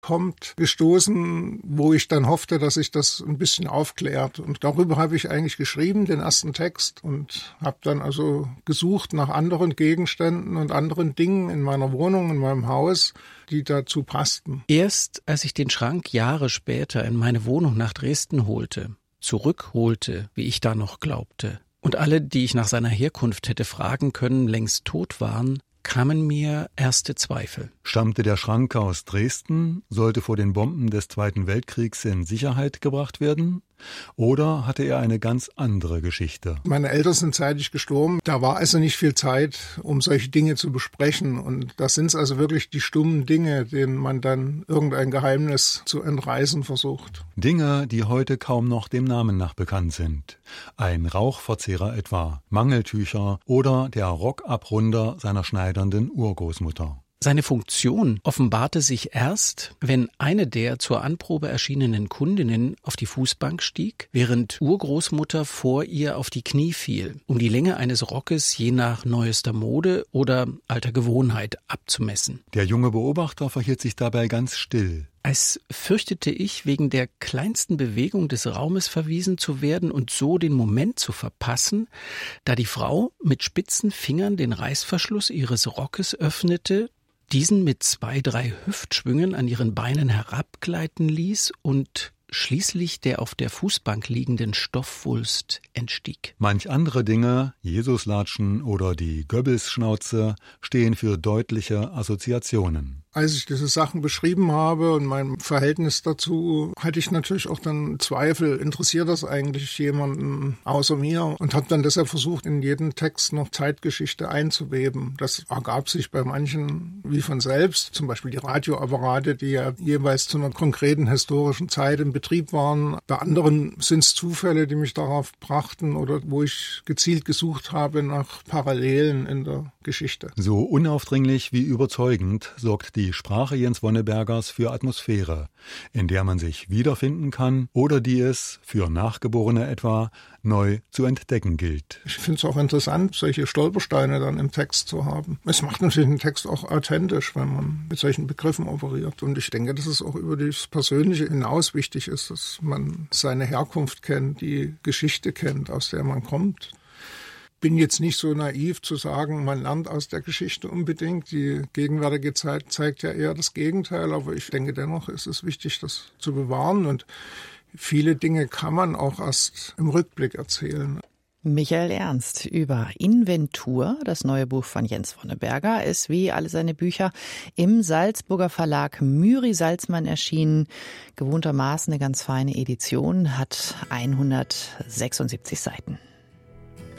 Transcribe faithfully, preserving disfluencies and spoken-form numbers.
kommt, gestoßen, wo ich dann hoffte, dass sich das ein bisschen aufklärt. Und darüber habe ich eigentlich geschrieben, den ersten Text, und habe dann also gesucht nach anderen Gegenständen und anderen Dingen in meiner Wohnung, in meinem Haus, die dazu passten. Erst als ich den Schrank Jahre später in meine Wohnung nach Dresden holte, zurückholte, wie ich da noch glaubte, und alle, die ich nach seiner Herkunft hätte fragen können, längst tot waren, kamen mir erste Zweifel. Stammte der Schrank aus Dresden, sollte vor den Bomben des Zweiten Weltkriegs in Sicherheit gebracht werden? Oder hatte er eine ganz andere Geschichte? Meine Eltern sind zeitig gestorben. Da war also nicht viel Zeit, um solche Dinge zu besprechen. Und das sind also wirklich die stummen Dinge, denen man dann irgendein Geheimnis zu entreißen versucht. Dinge, die heute kaum noch dem Namen nach bekannt sind. Ein Rauchverzehrer etwa, Mangeltücher oder der Rockabrunder seiner schneidernden Urgroßmutter. Seine Funktion offenbarte sich erst, wenn eine der zur Anprobe erschienenen Kundinnen auf die Fußbank stieg, während Urgroßmutter vor ihr auf die Knie fiel, um die Länge eines Rockes je nach neuester Mode oder alter Gewohnheit abzumessen. Der junge Beobachter verhielt sich dabei ganz still. Als fürchtete ich, wegen der kleinsten Bewegung des Raumes verwiesen zu werden und so den Moment zu verpassen, da die Frau mit spitzen Fingern den Reißverschluss ihres Rockes öffnete, diesen mit zwei, drei Hüftschwüngen an ihren Beinen herabgleiten ließ und schließlich der auf der Fußbank liegenden Stoffwulst entstieg. Manch andere Dinge, Jesuslatschen oder die Goebbels-Schnauze, stehen für deutliche Assoziationen. Als ich diese Sachen beschrieben habe und mein Verhältnis dazu, hatte ich natürlich auch dann Zweifel, interessiert das eigentlich jemanden außer mir? Und habe dann deshalb versucht, in jeden Text noch Zeitgeschichte einzuweben. Das ergab sich bei manchen wie von selbst, zum Beispiel die Radioapparate, die ja jeweils zu einer konkreten historischen Zeit in Betrieb waren. Bei anderen sind es Zufälle, die mich darauf brachten oder wo ich gezielt gesucht habe nach Parallelen in der Geschichte. So unaufdringlich wie überzeugend sorgt die Die Sprache Jens Wonnebergers für Atmosphäre, in der man sich wiederfinden kann oder die es, für Nachgeborene etwa, neu zu entdecken gilt. Ich finde es auch interessant, solche Stolpersteine dann im Text zu haben. Es macht natürlich den Text auch authentisch, wenn man mit solchen Begriffen operiert. Und ich denke, dass es auch über das Persönliche hinaus wichtig ist, dass man seine Herkunft kennt, die Geschichte kennt, aus der man kommt. Bin jetzt nicht so naiv zu sagen, man lernt aus der Geschichte unbedingt. Die gegenwärtige Zeit zeigt ja eher das Gegenteil, aber ich denke dennoch ist es wichtig, das zu bewahren, und viele Dinge kann man auch erst im Rückblick erzählen. Michael Ernst über Inventur, das neue Buch von Jens Wonneberger, ist wie alle seine Bücher im Salzburger Verlag Myri Salzmann erschienen. Gewohntermaßen eine ganz feine Edition, hat hundertsechsundsiebzig Seiten.